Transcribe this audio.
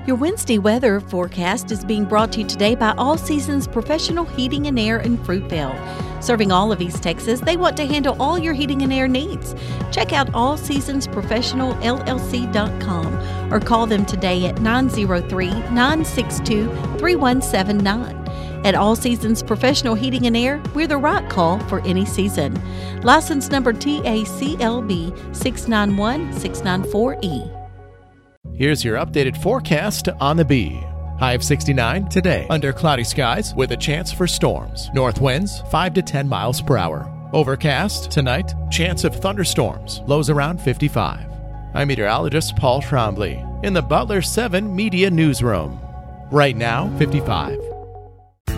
Your Wednesday weather forecast is being brought to you today by All Seasons Professional Heating and Air in Fruitvale. Serving all of East Texas, they want to handle all your heating and air needs. Check out allseasonsprofessionalllc.com or call them today at 903-962-3179. At All Seasons Professional Heating and Air, we're the right call for any season. License number TACLB 691694E. Here's your updated forecast on the Bee. High of 69 today, under cloudy skies with a chance for storms. North winds 5 to 10 miles per hour. Overcast tonight, chance of thunderstorms. Lows around 55. I'm meteorologist Paul Trombley in the Butler 7 Media Newsroom. Right now, 55.